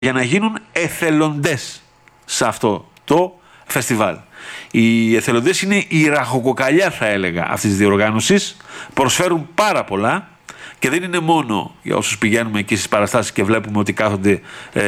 για να γίνουν εθελοντές σε αυτό το φεστιβάλ. Οι εθελοντές είναι η ραχοκοκαλιά, θα έλεγα, αυτής της διοργάνωσης. Προσφέρουν πάρα πολλά και δεν είναι μόνο για όσους πηγαίνουμε εκεί στις παραστάσεις και βλέπουμε ότι κάθονται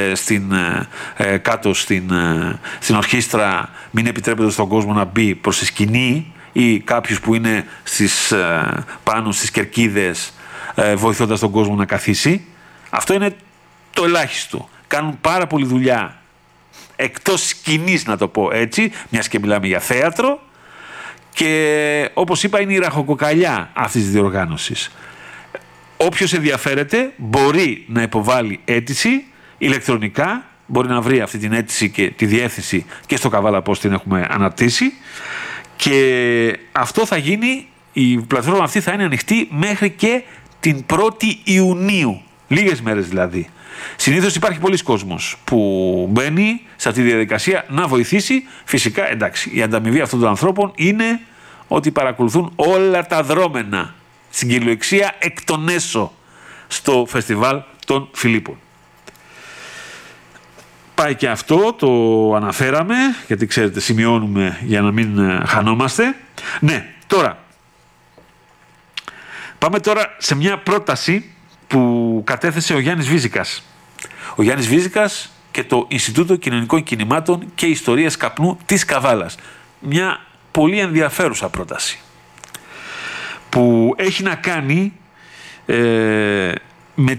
κάτω στην ορχήστρα, μην επιτρέπεται στον κόσμο να μπει προς τη σκηνή, ή κάποιους που είναι πάνω στις κερκίδες βοηθώντας τον κόσμο να καθίσει. Αυτό είναι το ελάχιστο. Κάνουν πάρα πολλή δουλειά εκτός σκηνής, να το πω έτσι, μιας και μιλάμε για θέατρο, και όπως είπα είναι η ραχοκοκαλιά αυτής της διοργάνωσης. Όποιος ενδιαφέρεται μπορεί να υποβάλει αίτηση ηλεκτρονικά, μπορεί να βρει αυτή την αίτηση και τη διεύθυνση και στο Καβάλα πώς την έχουμε αναρτήσει, και αυτό θα γίνει, η πλατφόρμα αυτή θα είναι ανοιχτή μέχρι και την 1η Ιουνίου, λίγες μέρες δηλαδή. Συνήθως υπάρχει πολλής κόσμος που μπαίνει σε αυτή τη διαδικασία να βοηθήσει. Φυσικά, εντάξει, η ανταμοιβή αυτών των ανθρώπων είναι ότι παρακολουθούν όλα τα δρόμενα στην κυριολεξία εκ των έσω στο φεστιβάλ των Φιλίππων. Πάει και αυτό, το αναφέραμε, γιατί ξέρετε σημειώνουμε για να μην χανόμαστε. Ναι, πάμε τώρα σε μια πρόταση που κατέθεσε ο Γιάννης Βίζικας. Ο Γιάννης Βίζικας και το Ινστιτούτο Κοινωνικών Κινημάτων και Ιστορίας Καπνού της Καβάλας. Μια πολύ ενδιαφέρουσα πρόταση που έχει να κάνει με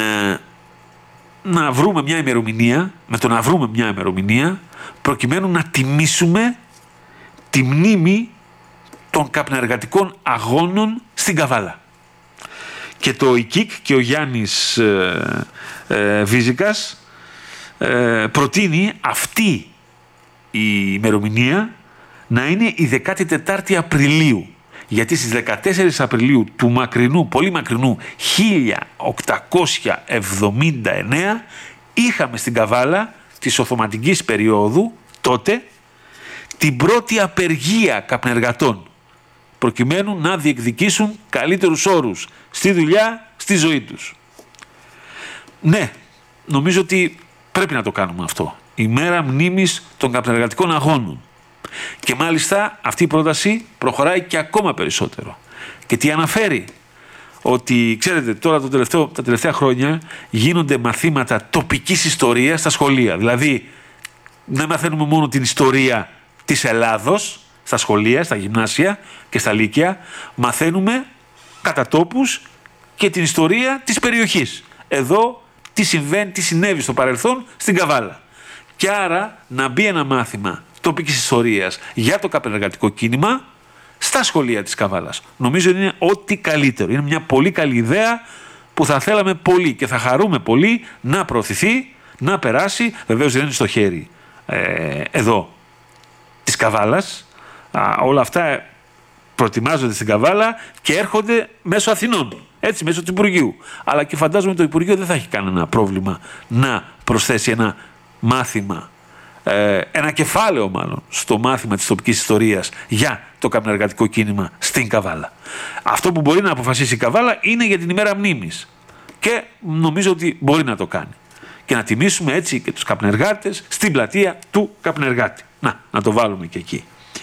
να βρούμε μια ημερομηνία προκειμένου να τιμήσουμε τη μνήμη των καπνεργατικών αγώνων στην Καβάλα. Και το ΙΚΙΚ και ο Γιάννης Βίζικας προτείνει αυτή η ημερομηνία να είναι η 14η Απριλίου. Γιατί στις 14 Απριλίου του πολύ μακρινού 1879 είχαμε στην Καβάλα της Οθωμανικής περίοδου τότε την πρώτη απεργία καπνεργατών, προκειμένου να διεκδικήσουν καλύτερους όρους στη δουλειά, στη ζωή τους. Ναι, νομίζω ότι πρέπει να το κάνουμε αυτό. Η μέρα μνήμης των καπνεργατικών αγώνων. Και μάλιστα αυτή η πρόταση προχωράει και ακόμα περισσότερο. Και τι αναφέρει? Ότι, ξέρετε, τώρα τα τελευταία χρόνια γίνονται μαθήματα τοπικής ιστορίας στα σχολεία. Δηλαδή, δεν μαθαίνουμε μόνο την ιστορία της Ελλάδος στα σχολεία, στα γυμνάσια και στα λύκεια, μαθαίνουμε κατά τόπους και την ιστορία της περιοχής. Εδώ τι συνέβη στο παρελθόν στην Καβάλα. Και άρα να μπει ένα μάθημα τοπικής ιστορίας για το καπνεργατικό κίνημα στα σχολεία της Καβάλας. Νομίζω είναι ό,τι καλύτερο. Είναι μια πολύ καλή ιδέα που θα θέλαμε πολύ και θα χαρούμε πολύ να προωθηθεί, να περάσει. Βεβαίως δεν είναι στο χέρι εδώ της Καβάλας. Όλα αυτά προετοιμάζονται στην Καβάλα και έρχονται μέσω Αθηνών, έτσι, μέσω του Υπουργείου. Αλλά και φαντάζομαι το Υπουργείο δεν θα έχει κανένα πρόβλημα να προσθέσει ένα μάθημα, ένα κεφάλαιο μάλλον, στο μάθημα της τοπικής ιστορίας για το καπνεργατικό κίνημα στην Καβάλα. Αυτό που μπορεί να αποφασίσει η Καβάλα είναι για την ημέρα μνήμης και νομίζω ότι μπορεί να το κάνει. Και να τιμήσουμε έτσι και τους καπνεργάτες στην πλατεία του καπνεργάτη. Να το βάλουμε και εκεί.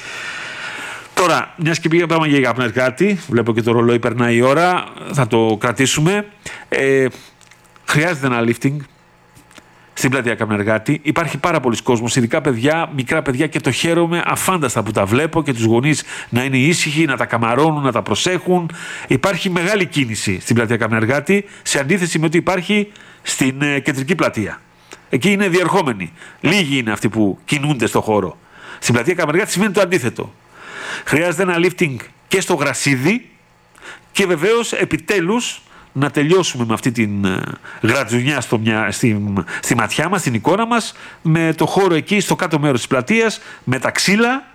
Τώρα, μιας και πήγαμε πράγμα για καπνεργάτη, βλέπω και το ρολόι περνάει η ώρα, θα το κρατήσουμε. Χρειάζεται ένα lifting στην πλατεία Καπνεργάτη. Υπάρχει πάρα πολλοί κόσμος, ειδικά παιδιά, μικρά παιδιά, και το χαίρομαι αφάνταστα που τα βλέπω και τους γονείς να είναι ήσυχοι, να τα καμαρώνουν, να τα προσέχουν. Υπάρχει μεγάλη κίνηση στην πλατεία Καπνεργάτη, σε αντίθεση με ό,τι υπάρχει στην κεντρική πλατεία. Εκεί είναι διερχόμενοι. Λίγοι είναι αυτοί που κινούνται στο χώρο. Στην πλατεία Καπνεργάτη σημαίνει το αντίθετο. Χρειάζεται ένα lifting και στο γρασίδι και βεβαίως επιτέλους να τελειώσουμε με αυτή την γρατζουνιά στη ματιά μας, στην εικόνα μας, με το χώρο εκεί στο κάτω μέρος της πλατείας, με τα ξύλα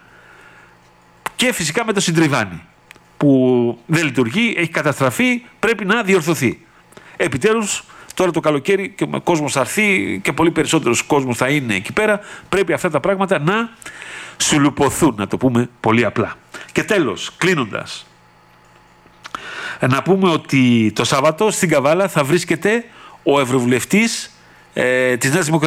και φυσικά με το συντριβάνι που δεν λειτουργεί, έχει καταστραφεί, πρέπει να διορθωθεί. Επιτέλους, τώρα το καλοκαίρι και ο κόσμος θα έρθει και πολύ περισσότερος κόσμος θα είναι εκεί πέρα, πρέπει αυτά τα πράγματα να σουλουπωθούν, να το πούμε πολύ απλά. Και τέλος, κλείνοντας, να πούμε ότι το Σάββατο στην Καβάλα θα βρίσκεται ο Ευρωβουλευτής της Νέας Δημοκρατίας.